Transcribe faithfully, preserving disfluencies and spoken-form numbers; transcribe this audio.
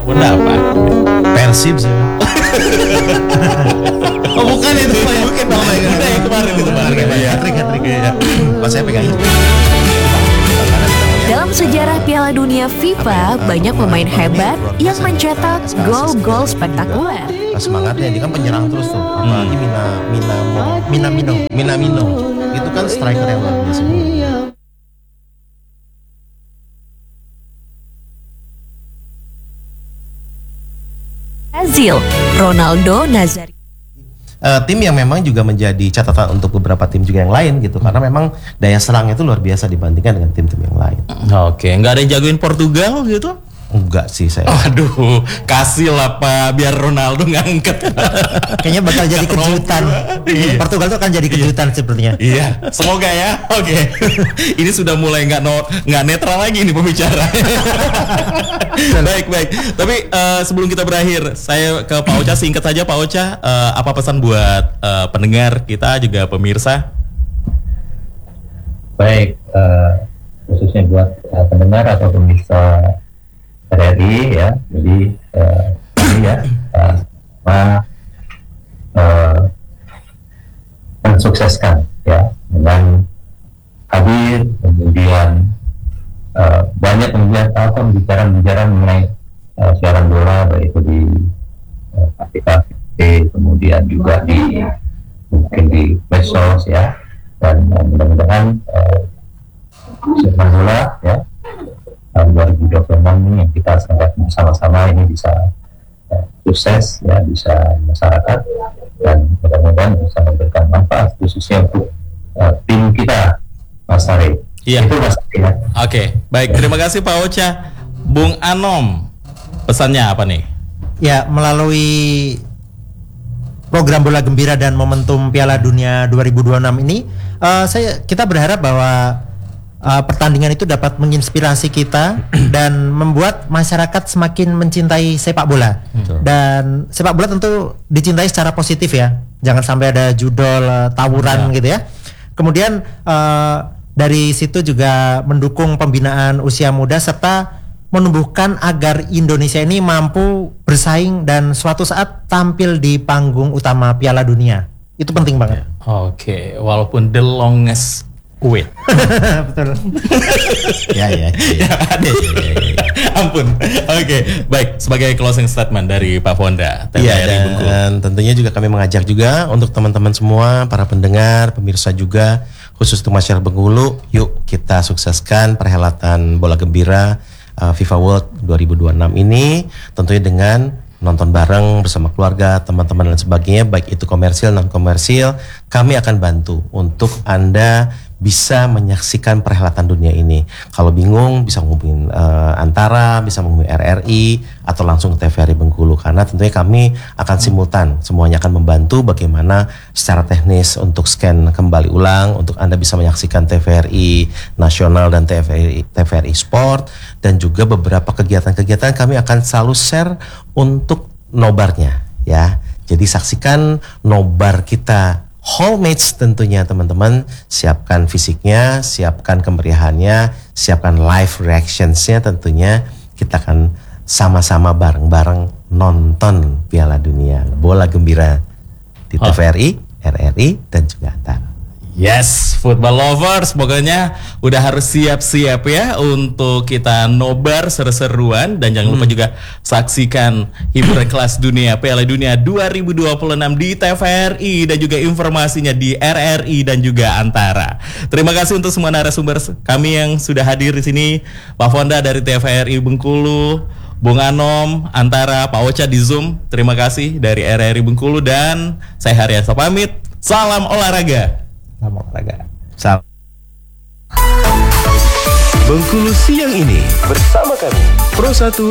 Honda apa? Persib sih. Oh bukan itu Pak. Bukan, Oh my God. Honda yang kemarin itu Pak. Iya. Hat-trick, hat-trick ya. Pas saya pegang itu. Dalam sejarah Piala Dunia FIFA, banyak pemain hebat yang mencetak gol-gol spektakuler. Nah, semangatnya dia kan penyerang terus tuh. Apalagi Mina Minamo, Minamino, Minamino. Itu kan striker yang luar biasa. Brazil, Ronaldo Nazario. Uh, tim yang memang juga menjadi catatan untuk beberapa tim juga yang lain gitu, karena memang daya serang itu luar biasa dibandingkan dengan tim-tim yang lain. Oke, nggak ada yang jagoin Portugal gitu? Enggak sih saya. Aduh, kasih lah Pak, biar Ronaldo ngangkat. Kayaknya bakal jadi kejutan. Iya. Portugal tuh akan jadi kejutan sepertinya. Iya, semoga ya. Oke, ini sudah mulai nggak no, nggak netral lagi nih pembicara. baik baik. Tapi uh, sebelum kita berakhir, saya ke Pak Ocha singkat saja Pak Ocha, uh, apa pesan buat uh, pendengar kita juga pemirsa? Baik, uh, khususnya buat uh, pendengar atau pemirsa R R I ya, jadi uh, ini ya, uh, uh, uh, mensukseskan ya dengan hadir, kemudian uh, banyak kemudian apa pembicaraan-pembicaraan mengenai uh, siaran bola, baik itu di uh, K P K P, kemudian juga di mungkin di medsos ya, dan uh, mudah-mudahan uh, siaran bola ya tahun dua ribu dua puluh enam ini yang kita sangat bersama-sama ini bisa uh, sukses ya, bisa masyarakat, dan mudah-mudahan bisa memberikan manfaat khususnya untuk uh, tim kita Mas Ari. Iya. Itu Mas Ari ya. Oke, baik, terima kasih Pak Ocha. Bung Anom, pesannya apa nih? Ya, melalui program Bola Gembira dan momentum Piala Dunia dua ribu dua puluh enam ini, uh, saya kita berharap bahwa Uh, pertandingan itu dapat menginspirasi kita dan membuat masyarakat semakin mencintai sepak bola. Betul. Dan sepak bola tentu dicintai secara positif ya. Jangan sampai ada judol uh, tawuran Ya. gitu ya. Kemudian uh, dari situ juga mendukung pembinaan usia muda serta menumbuhkan agar Indonesia ini mampu bersaing dan suatu saat tampil di panggung utama Piala Dunia. Itu penting banget. Oke, walaupun the longest wait. Betul. Ya ya. Ya, ada. Ampun. Oke, baik. Sebagai closing statement dari Pak Fonda, Iya, dan tentunya juga kami mengajak juga untuk teman-teman semua, para pendengar, pemirsa juga, khusus untuk masyarakat Bengkulu, yuk kita sukseskan perhelatan bola gembira uh, FIFA World dua ribu dua puluh enam ini, tentunya dengan nonton bareng bersama keluarga, teman-teman dan sebagainya, baik itu komersil non komersil, kami akan bantu untuk Anda bisa menyaksikan perhelatan dunia ini. Kalau bingung bisa menghubungin uh, Antara, bisa menghubungi R R I atau langsung ke T V R I Bengkulu, karena tentunya kami akan simultan, semuanya akan membantu bagaimana secara teknis untuk scan kembali ulang untuk Anda bisa menyaksikan T V R I Nasional dan T V R I, T V R I Sport, dan juga beberapa kegiatan-kegiatan kami akan selalu share untuk nobarnya ya. Jadi saksikan nobar kita whole match tentunya teman-teman, siapkan fisiknya, siapkan kemeriahannya, siapkan live reactionsnya, tentunya kita akan sama-sama bareng-bareng nonton Piala Dunia bola gembira di T V R I, R R I dan juga Antara. Yes, football lovers, pokoknya udah harus siap-siap ya untuk kita nobar seru-seruan, dan jangan lupa Hmm. juga saksikan hiburan kelas dunia Piala Dunia dua ribu dua puluh enam di T V R I dan juga informasinya di R R I dan juga Antara. Terima kasih untuk semua narasumber kami yang sudah hadir di sini, Pak Fonda dari T V R I Bengkulu, Bung Anom, Antara, Pak Ocha di Zoom. Terima kasih dari R R I Bengkulu, dan saya Haryasa pamit. Salam olahraga. Sama olahraga. Salam. Bengkulu siang ini bersama kami Pro satu